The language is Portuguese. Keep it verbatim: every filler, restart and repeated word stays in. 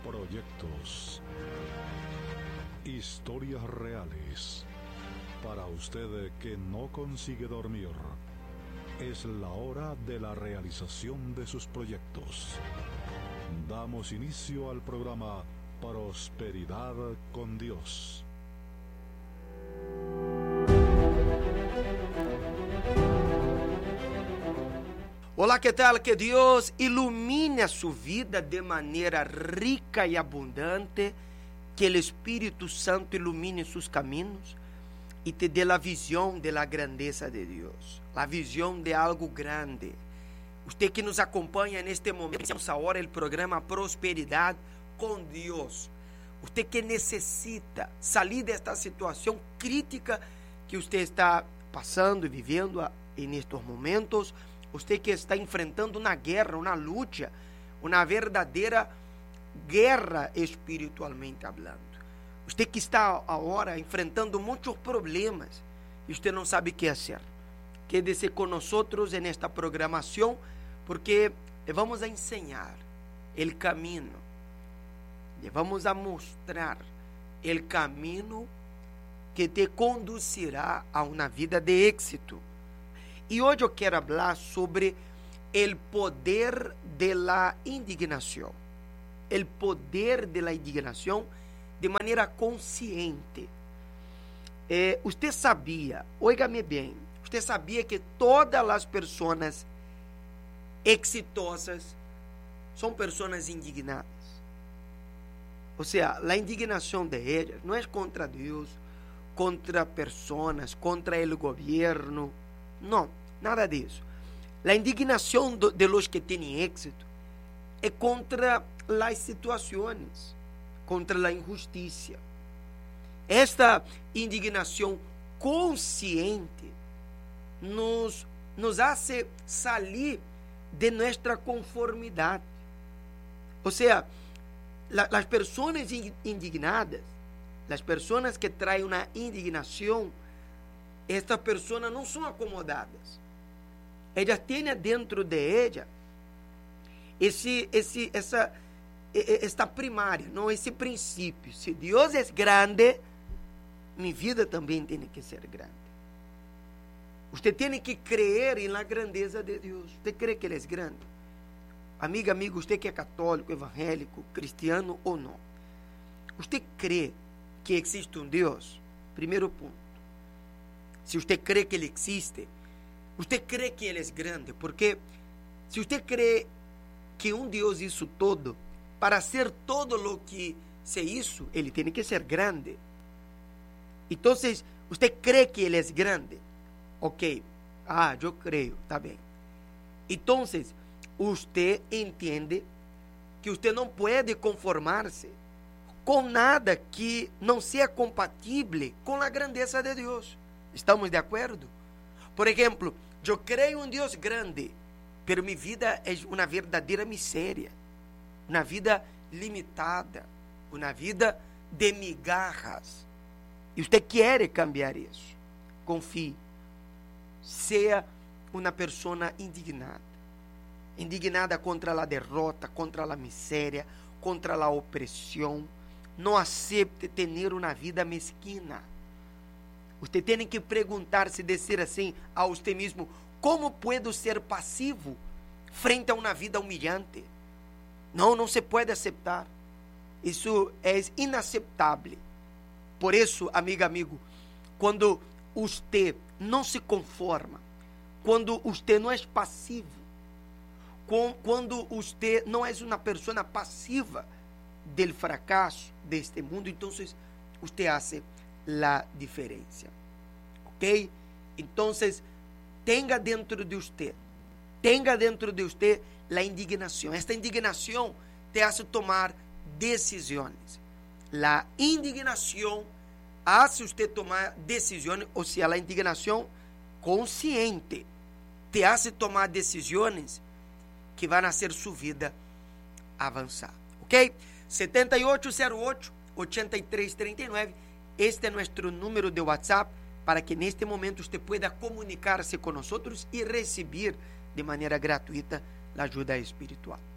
Proyectos. Historias reales. Para usted que no consigue dormir, es la hora de la realización de sus proyectos. Damos inicio al programa Prosperidad con Dios. Olá, que tal? Que Deus ilumine a sua vida de maneira rica e abundante, que o Espírito Santo ilumine seus caminhos e te dê a visão de la grandeza de Deus, a visão de algo grande. Você que nos acompanha neste momento, iniciamos agora o programa Prosperidade com Deus. Você que necessita sair desta situação crítica que você está passando e vivendo nestes momentos, você que está enfrentando uma guerra, uma luta, uma verdadeira guerra espiritualmente falando. Você que está agora enfrentando muitos problemas e você não sabe o que fazer. Quédese conosco nesta programação, porque vamos a ensinar o caminho, vamos a mostrar o caminho que te conduzirá a uma vida de êxito. E hoje eu quero falar sobre o poder da indignação. O poder da indignação de maneira consciente. Eh, você sabia, oiga-me bem, você sabia que todas as pessoas exitosas são pessoas indignadas? Ou seja, a indignação de elas não é contra Deus, contra pessoas, contra o governo. Não, nada disso. A indignação de los que têm êxito é contra as situações, contra a injustiça. Esta indignação consciente nos, nos hace salir de nossa conformidade. Ou seja, la, as pessoas indignadas, as pessoas que traem uma indignação, estas pessoas não são acomodadas. Elas têm dentro de ela esse, esse, essa, esta primária, não, esse princípio. Se Deus é grande, minha vida também tem que ser grande. Você tem que crer na grandeza de Deus. Você crê que Ele é grande? Amiga, amigo, você que é católico, evangélico, cristiano ou não, você crê que existe um Deus? Primeiro ponto. Se você crê que Ele existe, você crê que Ele é grande, porque se você crê que um Deus hizo todo, para ser todo o que se hizo, Ele tem que ser grande. Então, você crê que Ele é grande? Ok, ah, eu creio, está bem. Então, você entende que você não pode conformar-se com nada que não seja compatível com a grandeza de Deus. ¿Estamos de acuerdo? Por ejemplo, yo creo en Dios grande, pero mi vida es una verdadera miseria, una vida limitada, una vida de migajas. Y usted quiere cambiar eso. Confíe. Sea una persona indignada. Indignada contra la derrota, contra la miseria, contra la opresión. No acepte tener una vida mezquina. Você tem que perguntar-se, dizer assim a você mesmo: como puedo ser passivo frente a uma vida humilhante? Não, não se pode aceitar. Isso é inaceitável. Por isso, amiga, amigo, quando você não se conforma, quando você não é passivo, quando você não é uma pessoa passiva do fracasso deste mundo, então você faz a diferença, ok? Então, tenha dentro de você, tenha dentro de você a indignação. Esta indignação te hace tomar decisões. A indignação hace você tomar decisões, ou seja, a indignação consciente te hace tomar decisões que vão fazer sua vida avançar, ok? sete oito zero oito, oito três três nove. Este é nosso número de WhatsApp para que neste momento você pueda comunicar-se com nós e receber de maneira gratuita a ajuda espiritual.